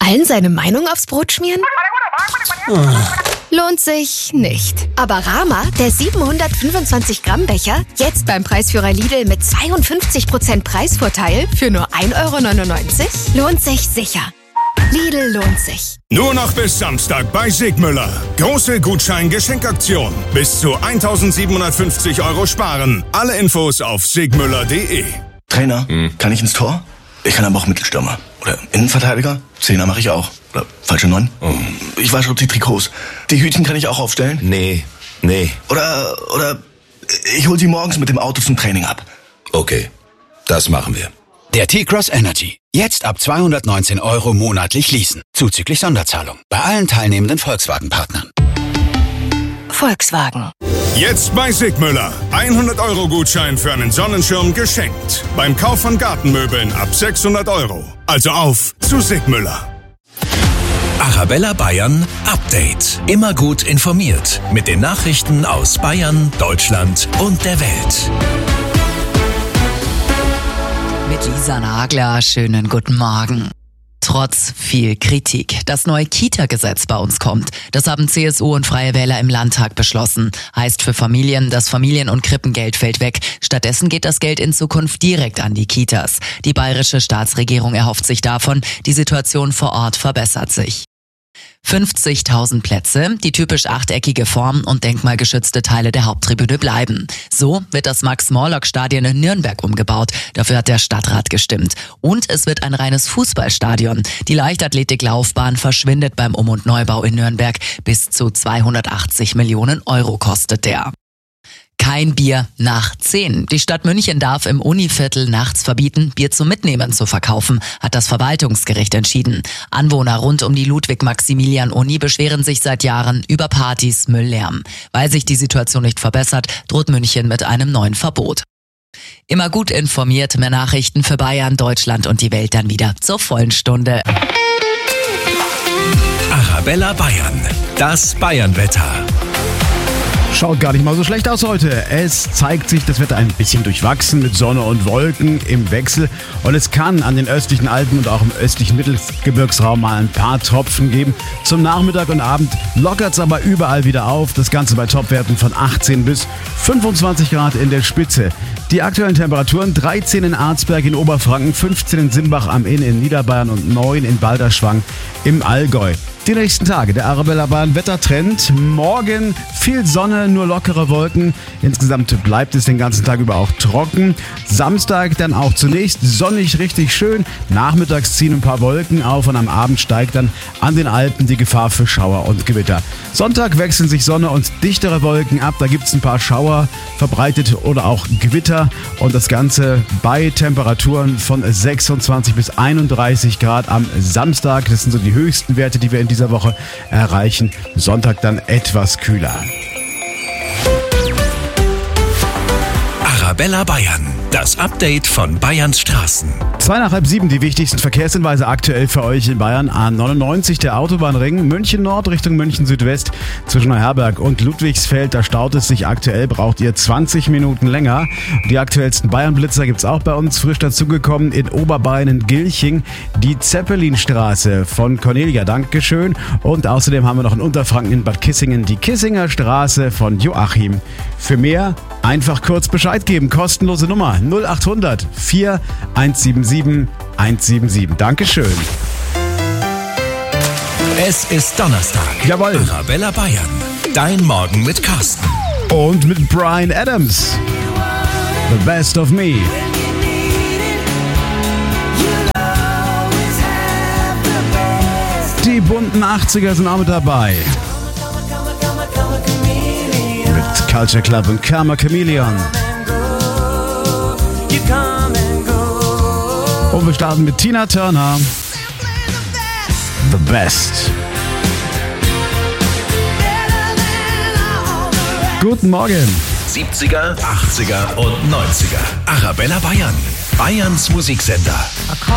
Allen seine Meinung aufs Brot schmieren? Lohnt sich nicht. Aber Rama, der 725 Gramm Becher, jetzt beim Preisführer Lidl mit 52% Preisvorteil für nur 1,99 €, lohnt sich sicher. Lidl lohnt sich. Nur noch bis Samstag bei Sigmüller. Große Gutschein-Geschenkaktion. Bis zu 1.750 € sparen. Alle Infos auf sigmüller.de. Trainer, kann ich ins Tor? Ich kann aber auch Mittelstürmer. Oder Innenverteidiger? Zehner mache ich auch. Oder falsche 9? Ich wasche die Trikots. Die Hütchen kann ich auch aufstellen? Nee. Oder ich hol sie morgens mit dem Auto zum Training ab. Okay, das machen wir. Der T-Cross Energy. Jetzt ab 219 € monatlich leasen. Zuzüglich Sonderzahlung. Bei allen teilnehmenden Volkswagen-Partnern. Volkswagen. Jetzt bei Sigmüller. 100 € Gutschein für einen Sonnenschirm geschenkt. Beim Kauf von Gartenmöbeln ab 600 €. Also auf zu Sigmüller. Arabella Bayern Update. Immer gut informiert mit den Nachrichten aus Bayern, Deutschland und der Welt. Mit Lisa Nagler, schönen guten Morgen. Trotz viel Kritik. Das neue Kita-Gesetz bei uns kommt. Das haben CSU und Freie Wähler im Landtag beschlossen. Heißt für Familien, das Familien- und Krippengeld fällt weg. Stattdessen geht das Geld in Zukunft direkt an die Kitas. Die bayerische Staatsregierung erhofft sich davon, die Situation vor Ort verbessert sich. 50.000 Plätze, die typisch achteckige Form und denkmalgeschützte Teile der Haupttribüne bleiben. So wird das Max-Morlock-Stadion in Nürnberg umgebaut. Dafür hat der Stadtrat gestimmt. Und es wird ein reines Fußballstadion. Die Leichtathletik-Laufbahn verschwindet beim Um- und Neubau in Nürnberg. Bis zu 280 Millionen € kostet der. Kein Bier nach 10. Die Stadt München darf im Univiertel nachts verbieten, Bier zum Mitnehmen zu verkaufen, hat das Verwaltungsgericht entschieden. Anwohner rund um die Ludwig-Maximilian-Uni beschweren sich seit Jahren über Partys, Mülllärm. Weil sich die Situation nicht verbessert, droht München mit einem neuen Verbot. Immer gut informiert, mehr Nachrichten für Bayern, Deutschland und die Welt dann wieder zur vollen Stunde. Arabella Bayern, das Bayernwetter. Schaut gar nicht mal so schlecht aus heute. Es zeigt sich das Wetter ein bisschen durchwachsen mit Sonne und Wolken im Wechsel. Und es kann an den östlichen Alpen und auch im östlichen Mittelgebirgsraum mal ein paar Tropfen geben. Zum Nachmittag und Abend lockert es aber überall wieder auf. Das Ganze bei Topwerten von 18 bis 25 Grad in der Spitze. Die aktuellen Temperaturen: 13 in Arzberg in Oberfranken, 15 in Simbach am Inn in Niederbayern und 9 in Balderschwang im Allgäu. Die nächsten Tage, der Arabella Bayern Wettertrend. Morgen viel Sonne, nur lockere Wolken. Insgesamt bleibt es den ganzen Tag über auch trocken. Samstag dann auch zunächst sonnig, richtig schön. Nachmittags ziehen ein paar Wolken auf und am Abend steigt dann an den Alpen die Gefahr für Schauer und Gewitter. Sonntag wechseln sich Sonne und dichtere Wolken ab. Da gibt es ein paar Schauer verbreitet oder auch Gewitter. Und das Ganze bei Temperaturen von 26 bis 31 Grad am Samstag. Das sind so die höchsten Werte, die wir in dieser Woche erreichen. Sonntag dann etwas kühler. Arabella Bayern, das Update von Bayerns Straßen. 6:30, die wichtigsten Verkehrshinweise aktuell für euch in Bayern. A99, der Autobahnring, München Nord Richtung München Südwest zwischen Neuherberg und Ludwigsfeld. Da staut es sich aktuell, braucht ihr 20 Minuten länger. Die aktuellsten Bayern-Blitzer gibt's auch bei uns frisch dazugekommen in Oberbayern in Gilching. Die Zeppelinstraße von Cornelia, Dankeschön. Und außerdem haben wir noch in Unterfranken in Bad Kissingen die Kissinger Straße von Joachim. Für mehr einfach kurz Bescheid geben. Kostenlose Nummer 0800 4177 177. Dankeschön. Es ist Donnerstag. Jawohl. Arabella Bayern, dein Morgen mit Carsten. Und mit Bryan Adams. The Best of Me. Die bunten 80er sind auch mit dabei. Mit Culture Club und Karma Chameleon. Und wir starten mit Tina Turner. The Best. Guten Morgen. 70er, 80er und 90er. Arabella Bayern, Bayerns Musiksender.